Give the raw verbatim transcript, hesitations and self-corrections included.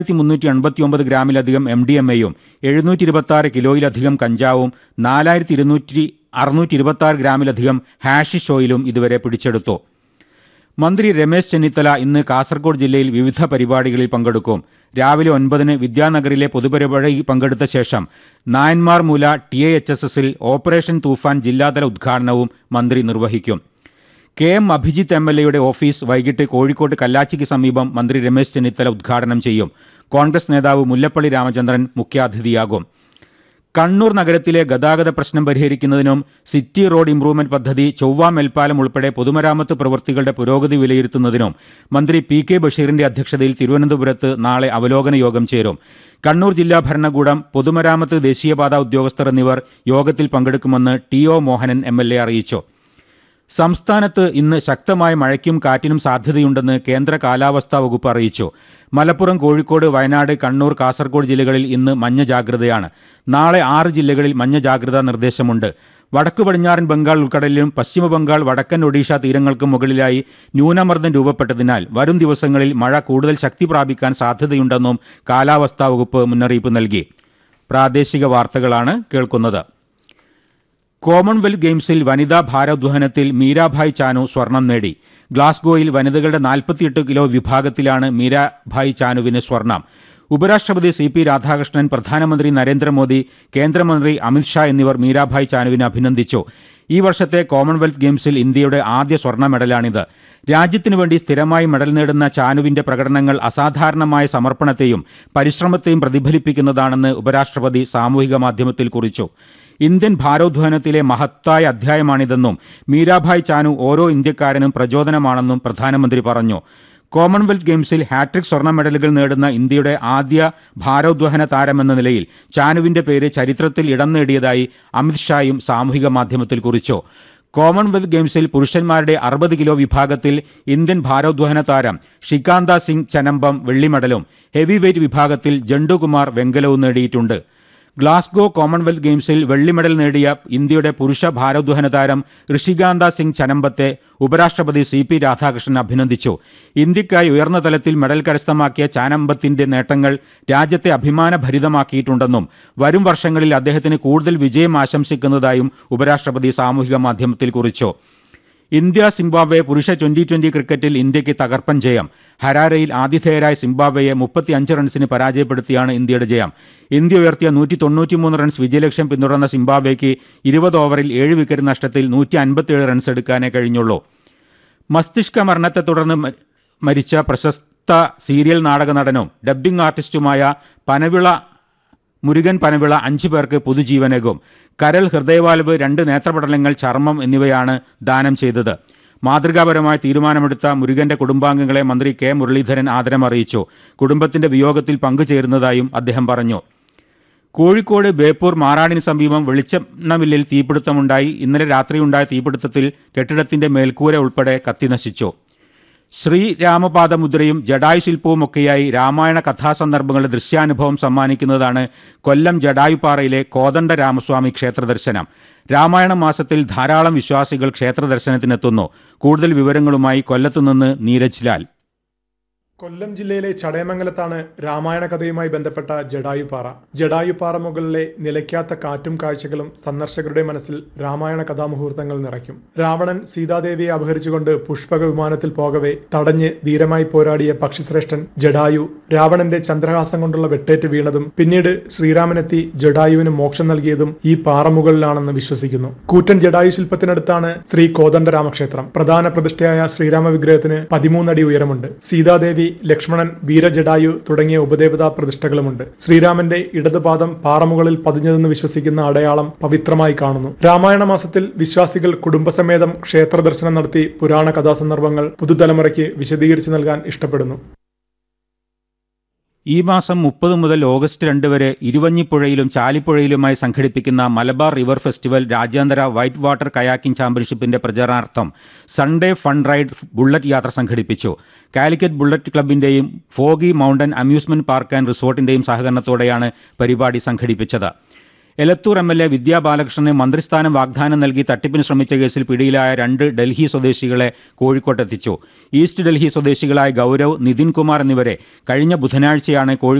മുന്നൂറ്റി എൺപത്തി ഒമ്പത് ഗ്രാമിലധികം എം ഡി എം എയും എഴുന്നൂറ്റി ഇരുപത്തി ആറ് കിലോയിലധികം കഞ്ചാവും നാലായിരത്തി ഇരുന്നൂറ്റി അറുന്നൂറ്റി ഇരുപത്തി ആറ് ഗ്രാമിലധികം ഹാഷിഷ് ഓയിലും ഇതുവരെ പിടിച്ചെടുത്തു. മന്ത്രി രമേശ് ചെന്നിത്തല ഇന്ന് കാസർഗോഡ് ജില്ലയിൽ വിവിധ പരിപാടികളിൽ പങ്കെടുക്കും. രാവിലെ ഒൻപതിന് വിദ്യാനഗറിലെ പൊതുപരിപാടിയിൽ പങ്കെടുത്ത ശേഷം Nayanmarmoola T A H S എസിൽ ഓപ്പറേഷൻ തൂഫാൻ ജില്ലാതല ഉദ്ഘാടനവും മന്ത്രി നിർവഹിക്കും. K M Abhijith M L എയുടെ ഓഫീസ് വൈകിട്ട് കോഴിക്കോട് കല്ലാച്ചിക്ക് സമീപം മന്ത്രി രമേശ് ചെന്നിത്തല ഉദ്ഘാടനം ചെയ്യും. കോൺഗ്രസ് നേതാവ് മുല്ലപ്പള്ളി രാമചന്ദ്രൻ മുഖ്യാതിഥിയാകും. കണ്ണൂർ നഗരത്തിലെ ഗതാഗത പ്രശ്നം പരിഹരിക്കുന്നതിനും സിറ്റി റോഡ് ഇംപ്രൂവ്മെന്റ് പദ്ധതി, ചൊവ്വ മേൽപ്പാലം ഉൾപ്പെടെ പൊതുമരാമത്ത് പ്രവൃത്തികളുടെ പുരോഗതി വിലയിരുത്തുന്നതിനും മന്ത്രി പി കെ ബഷീറിന്റെ അധ്യക്ഷതയിൽ തിരുവനന്തപുരത്ത് നാളെ അവലോകന യോഗം ചേരും. കണ്ണൂർ ജില്ലാ ഭരണകൂടം, പൊതുമരാമത്ത്, ദേശീയപാത ഉദ്യോഗസ്ഥർ എന്നിവർ യോഗത്തിൽ പങ്കെടുക്കുമെന്ന് T O Mohanan M L A അറിയിച്ചു. സംസ്ഥാനത്ത് ഇന്ന് ശക്തമായ മഴയ്ക്കും കാറ്റിനും സാധ്യതയുണ്ടെന്ന് കേന്ദ്ര കാലാവസ്ഥാ വകുപ്പ് അറിയിച്ചു. മലപ്പുറം, കോഴിക്കോട്, വയനാട്, കണ്ണൂർ, കാസർഗോഡ് ജില്ലകളിൽ ഇന്ന് മഞ്ഞ ജാഗ്രതയാണ്. നാളെ ആറ് ജില്ലകളിൽ മഞ്ഞ ജാഗ്രതാ നിർദ്ദേശമുണ്ട്. വടക്കു പടിഞ്ഞാറൻ ബംഗാൾ ഉൾക്കടലിലും പശ്ചിമ ബംഗാൾ, വടക്കൻ ഒഡീഷ തീരങ്ങൾക്കും മുകളിലായി ന്യൂനമർദ്ദം രൂപപ്പെട്ടതിനാൽ വരും ദിവസങ്ങളിൽ മഴ കൂടുതൽ ശക്തി പ്രാപിക്കാൻ സാധ്യതയുണ്ടെന്നും കാലാവസ്ഥാ വകുപ്പ് മുന്നറിയിപ്പ് നൽകി. പ്രാദേശിക വാർത്തകളാണ് കേൾക്കുന്നത്. കോമൺവെൽത്ത് ഗെയിംസിൽ വനിതാ ഭാരോദ്വഹനത്തിൽ മീരാഭായ് ചാനു സ്വർണം നേടി. ഗ്ലാസ്ഗോയിൽ വനിതകളുടെ നാൽപ്പത്തിയെട്ട് കിലോ വിഭാഗത്തിലാണ് മീരാഭായ് ചാനുവിന് സ്വർണം. ഉപരാഷ്ട്രപതി സി പി രാധാകൃഷ്ണൻ, പ്രധാനമന്ത്രി നരേന്ദ്രമോദി, കേന്ദ്രമന്ത്രി അമിത്ഷാ എന്നിവർ മീരാഭായ് ചാനുവിനെ അഭിനന്ദിച്ചു. ഈ വർഷത്തെ കോമൺവെൽത്ത് ഗെയിംസിൽ ഇന്ത്യയുടെ ആദ്യ സ്വർണ്ണ മെഡലാണിത്. രാജ്യത്തിനു വേണ്ടി സ്ഥിരമായി മെഡൽ നേടുന്ന ചാനുവിന്റെ പ്രകടനങ്ങൾ അസാധാരണമായ സമർപ്പണത്തെയും പരിശ്രമത്തെയും പ്രതിഫലിപ്പിക്കുന്നതാണെന്ന് ഉപരാഷ്ട്രപതി സാമൂഹിക മാധ്യമത്തിൽ കുറിച്ചു. ഇന്ത്യൻ ഭാരോദ്വഹനത്തിലെ മഹത്തായ അധ്യായമാണിതെന്നും മീരാഭായ് ചാനു ഓരോ ഇന്ത്യക്കാരനും പ്രചോദനമാണെന്നും പ്രധാനമന്ത്രി പറഞ്ഞു. കോമൺവെൽത്ത് ഗെയിംസിൽ ഹാട്രിക് സ്വർണ്ണ മെഡലുകൾ നേടുന്ന ഇന്ത്യയുടെ ആദ്യ ഭാരോദ്വഹന താരമെന്ന നിലയിൽ ചാനുവിന്റെ പേര് ചരിത്രത്തിൽ ഇടം നേടിയതായി അമിത്ഷായും സാമൂഹിക മാധ്യമത്തിൽ കുറിച്ചു. കോമൺവെൽത്ത് ഗെയിംസിൽ പുരുഷന്മാരുടെ അറുപത് കിലോ വിഭാഗത്തിൽ ഇന്ത്യൻ ഭാരോദ്വഹന താരം ഷികാന്ത സിംഗ് ചനമ്പം വെള്ളി മെഡലും ഹെവി വെയ്റ്റ് വിഭാഗത്തിൽ ജണ്ടുകുമാർ വെങ്കലവും നേടിയിട്ടുണ്ട്. ഗ്ലാസ്ഗോ കോമൺവെൽത്ത് ഗെയിംസിൽ വെള്ളി മെഡൽ നേടിയ ഇന്ത്യയുടെ പുരുഷ ഭാരോദ്വഹന താരം ഋഷികാന്ത സിംഗ് ചനമ്പത്തെ ഉപരാഷ്ട്രപതി സി പി രാധാകൃഷ്ണൻ അഭിനന്ദിച്ചു. ഇന്ത്യക്കായി ഉയർന്ന തലത്തിൽ മെഡൽ കരസ്ഥമാക്കിയ ചാനമ്പത്തിന്റെ നേട്ടങ്ങൾ രാജ്യത്തെ അഭിമാനഭരിതമാക്കിയിട്ടുണ്ടെന്നും വരും വർഷങ്ങളിൽ അദ്ദേഹത്തിന് കൂടുതൽ വിജയം ആശംസിക്കുന്നതായും ഉപരാഷ്ട്രപതി സാമൂഹിക മാധ്യമത്തിൽ കുറിച്ചു. ഇന്ത്യ സിംബാബ്വെ പുരുഷ ട്വന്റി ട്വന്റി ക്രിക്കറ്റിൽ ഇന്ത്യയ്ക്ക് തകർപ്പൻ ജയം. ഹരാരയിൽ ആതിഥേയരായ സിംബാബ്വെയെ മുപ്പത്തി അഞ്ച് റൺസിന് പരാജയപ്പെടുത്തിയാണ് ഇന്ത്യയുടെ ജയം. ഇന്ത്യ ഉയർത്തിയ നൂറ്റി തൊണ്ണൂറ്റിമൂന്ന് റൺസ് വിജയലക്ഷ്യം പിന്തുടർന്ന സിംബാബ്വെയ്ക്ക് ഇരുപത് ഓവറിൽ ഏഴ് വിക്കറ്റ് നഷ്ടത്തിൽ നൂറ്റി അൻപത്തിയേഴ് റൺസ് എടുക്കാനേ കഴിഞ്ഞുള്ളൂ. മസ്തിഷ്ക മരണത്തെ തുടർന്ന് മരിച്ച പ്രശസ്ത സീരിയൽ നാടക നടനും ഡബ്ബിംഗ് ആർട്ടിസ്റ്റുമായ പനവിള മുരുകൻ പനവിള അഞ്ചു പേർക്ക് പുതുജീവനേകും. കരൾ, ഹൃദയവാൽവ്, രണ്ട് നേത്രപടലങ്ങൾ, ചർമ്മം എന്നിവയാണ് ദാനം ചെയ്തത്. മാതൃകാപരമായ തീരുമാനമെടുത്ത മുരുകന്റെ കുടുംബാംഗങ്ങളെ മന്ത്രി കെ മുരളീധരൻ ആദരമറിയിച്ചു. കുടുംബത്തിന്റെ വിയോഗത്തിൽ പങ്കുചേരുന്നതായും അദ്ദേഹം പറഞ്ഞു. കോഴിക്കോട് ബേപ്പൂർ മാറാടിന് സമീപം വെളിച്ചെണ്ണമില്ലിൽ തീപിടുത്തമുണ്ടായി. ഇന്നലെ രാത്രിയുണ്ടായ തീപിടുത്തത്തിൽ കെട്ടിടത്തിന്റെ മേൽക്കൂര ഉൾപ്പെടെ കത്തിനശിച്ചു. ശ്രീരാമപാദമുദ്രയും ജഡായു ശില്പവുമൊക്കെയായി രാമായണ കഥാസന്ദർഭങ്ങളുടെ ദൃശ്യാനുഭവം സമ്മാനിക്കുന്നതാണ് കൊല്ലം ജഡായുപ്പാറയിലെ കോദണ്ഡ രാമസ്വാമി ക്ഷേത്ര ദർശനം. രാമായണ മാസത്തിൽ ധാരാളം വിശ്വാസികൾ ക്ഷേത്ര ദർശനത്തിനെത്തുന്നു. കൂടുതൽ വിവരങ്ങളുമായി കൊല്ലത്തുനിന്ന് നീരജ് ലാൽ. കൊല്ലം ജില്ലയിലെ ചടയമംഗലത്താണ് രാമായണ കഥയുമായി ബന്ധപ്പെട്ട ജഡായുപ്പാറ. ജഡായുപ്പാറ മുകളിലെ നിലയ്ക്കാത്ത കാറ്റും കാഴ്ചകളും സന്ദർശകരുടെ മനസ്സിൽ രാമായണ കഥാമുഹൂർത്തങ്ങൾ നിറയ്ക്കും. രാവണൻ സീതാദേവിയെ അപഹരിച്ചുകൊണ്ട് പുഷ്പക വിമാനത്തിൽ പോകവെ തടഞ്ഞ് ധീരമായി പോരാടിയ പക്ഷിശ്രേഷ്ഠൻ ജഡായു രാവണന്റെ ചന്ദ്രഹാസം കൊണ്ടുള്ള വെട്ടേറ്റ് വീണതും പിന്നീട് ശ്രീരാമനെത്തി ജഡായുവിന് മോക്ഷം നൽകിയതും ഈ പാറമുകളിലാണെന്ന് വിശ്വസിക്കുന്നു. കൂറ്റൻ ജഡായു ശില്പത്തിനടുത്താണ് ശ്രീ കോദണ്ഡരാമക്ഷേത്രം. പ്രധാന പ്രതിഷ്ഠയായ ശ്രീരാമ വിഗ്രഹത്തിന് പതിമൂന്നടി ഉയരമുണ്ട്. സീതാദേവി, ലക്ഷ്മണൻ, വീരജഡായു തുടങ്ങിയ ഉപദേവതാ പ്രതിഷ്ഠകളുമുണ്ട്. ശ്രീരാമന്റെ ഇടതുപാദം പാറമുകളിൽ പതിഞ്ഞതെന്ന് വിശ്വസിക്കുന്ന അടയാളം പവിത്രമായി കാണുന്നു. രാമായണ മാസത്തിൽ വിശ്വാസികൾ കുടുംബസമേതം ക്ഷേത്ര ദർശനം നടത്തി പുരാണ കഥാസന്ദർഭങ്ങൾ പുതുതലമുറയ്ക്ക് വിശദീകരിച്ചു നൽകാൻ ഇഷ്ടപ്പെടുന്നു. ഈ മാസം മുപ്പത് മുതൽ ഓഗസ്റ്റ് രണ്ട് വരെ ഇരുവഞ്ഞിപ്പുഴയിലും ചാലിപ്പുഴയിലുമായി സംഘടിപ്പിക്കുന്ന മലബാർ റിവർ ഫെസ്റ്റിവൽ രാജ്യാന്തര വൈറ്റ് വാട്ടർ കയാക്കിംഗ് ചാമ്പ്യൻഷിപ്പിന്റെ പ്രചരണാർത്ഥം സൺഡേ ഫൺ റൈഡ് ബുള്ളറ്റ് യാത്ര സംഘടിപ്പിച്ചു. Calicut bullet ക്ലബിന്റെയും foggy mountain amusement park and റിസോർട്ടിന്റെയും സഹകരണത്തോടെയാണ് പരിപാടി സംഘടിപ്പിച്ചത്. എലത്തൂർ എം എൽ എ വിദ്യാ ബാലകൃഷ്ണന് മന്ത്രിസ്ഥാനം വാഗ്ദാനം നൽകി തട്ടിപ്പിന് ശ്രമിച്ച കേസിൽ പിടിയിലായ രണ്ട് ഡൽഹി സ്വദേശികളെ കോഴിക്കോട്ടെത്തിച്ചു. ഈസ്റ്റ് ഡൽഹി സ്വദേശികളായ ഗൗരവ്, നിതിൻ കുമാർ എന്നിവരെ കഴിഞ്ഞ ബുധനാഴ്ചയാണ് കോഴിക്കോട്